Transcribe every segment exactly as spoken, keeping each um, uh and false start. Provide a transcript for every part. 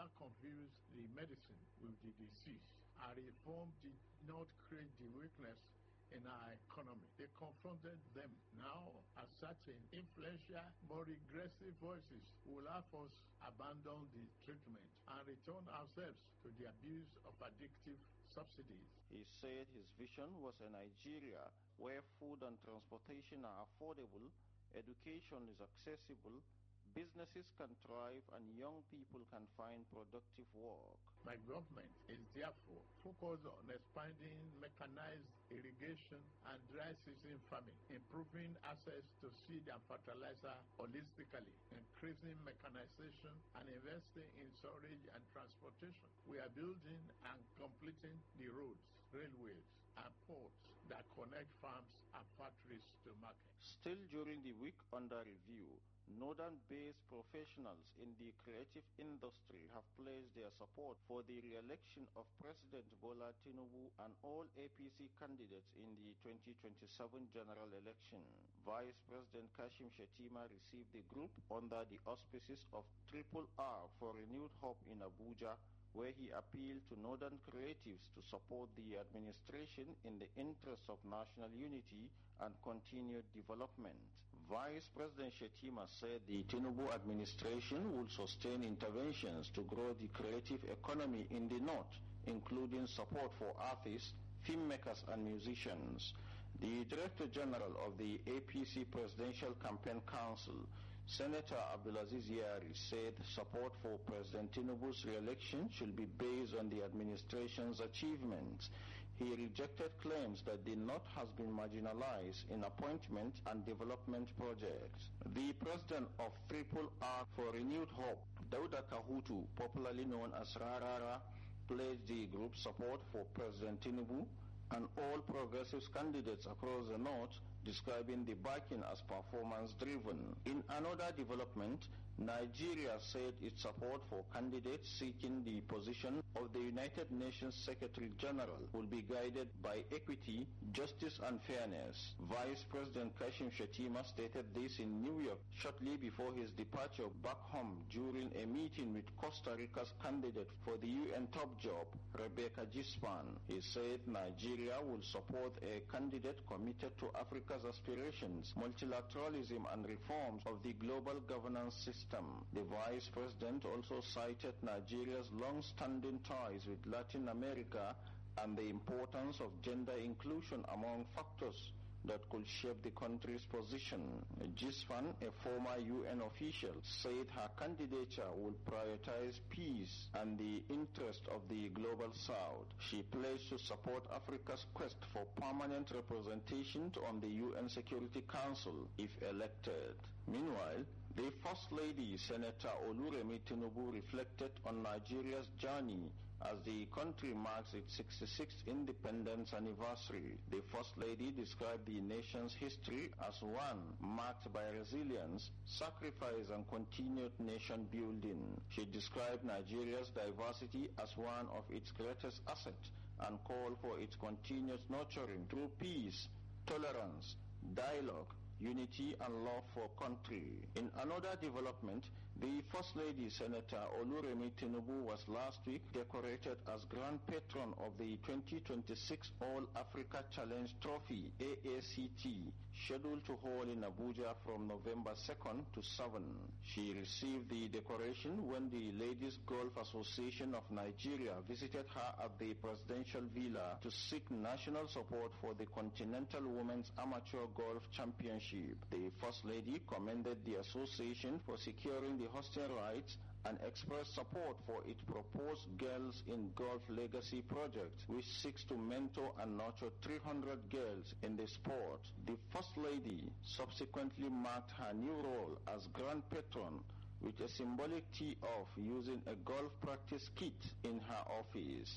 never confused the medicine with the disease. Our reform did not create the weakness in our economy. They confronted them. Now, as certain influential, more regressive voices will have us abandon the treatment and return ourselves to the abuse of addictive subsidies. He said his vision was a Nigeria where food and transportation are affordable, education is accessible, businesses can thrive, and young people can find productive work. My government is therefore focused on expanding mechanized irrigation and dry season farming, improving access to seed and fertilizer holistically, increasing mechanization, and investing in storage and transportation. We are building and completing the roads, railways, and ports that connect farms and factories to market. Still during the week under review, Northern-based professionals in the creative industry have pledged their support for the re-election of President Bola Tinubu and all A P C candidates in the twenty twenty-seven general election. Vice President Kashim Shettima received the group under the auspices of Triple R for Renewed Hope in Abuja, where he appealed to Northern creatives to support the administration in the interest of national unity and continued development. Vice President Shettima said the Tinubu administration will sustain interventions to grow the creative economy in the North, including support for artists, filmmakers and musicians. The Director General of the A P C Presidential Campaign Council, Senator Abdulaziz Yari, said support for President Tinubu's re-election should be based on the administration's achievements. He rejected claims that the North has been marginalized in appointment and development projects. The president of Triple R for Renewed Hope, Dauda Kahutu, popularly known as Rarara, pledged the group's support for President Tinubu and all progressive candidates across the North, describing the backing as performance-driven. In another development, Nigeria said its support for candidates seeking the position of the United Nations Secretary General will be guided by equity, justice and fairness. Vice President Kashim Shettima stated this in New York shortly before his departure back home during a meeting with Costa Rica's candidate for the U N top job, Rebecca Gispan. He said Nigeria will support a candidate committed to Africa's aspirations, multilateralism and reforms of the global governance system. The Vice President also cited Nigeria's long-standing ties with Latin America and the importance of gender inclusion among factors that could shape the country's position. Gispan, a former U N official, said her candidature will prioritize peace and the interest of the global South. She pledged to support Africa's quest for permanent representation on the U N Security Council if elected. Meanwhile, the First Lady, Senator Oluremi Tinubu, reflected on Nigeria's journey as the country marks its sixty-sixth independence anniversary. The First Lady described the nation's history as one marked by resilience, sacrifice and continued nation building. She described Nigeria's diversity as one of its greatest assets and called for its continuous nurturing through peace, tolerance, dialogue, unity and love for country. In another development, the First Lady, Senator Oluremi Tinubu, was last week decorated as Grand Patron of the twenty twenty-six All Africa Challenge Trophy A A C T, scheduled to hold in Abuja from November second to seventh. She received the decoration when the Ladies Golf Association of Nigeria visited her at the presidential villa to seek national support for the Continental Women's Amateur Golf Championship. The First Lady commended the association for securing the hosting rights and expressed support for its proposed Girls in Golf Legacy project, which seeks to mentor and nurture three hundred girls in the sport. The First Lady subsequently marked her new role as Grand Patron with a symbolic tee-off using a golf practice kit in her office.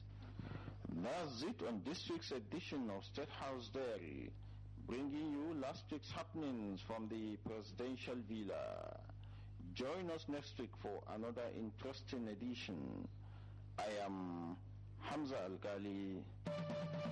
That's it on this week's edition of State House Diary, bringing you last week's happenings from the presidential villa. Join us next week for another interesting edition. I am Hamza Al-Ghali.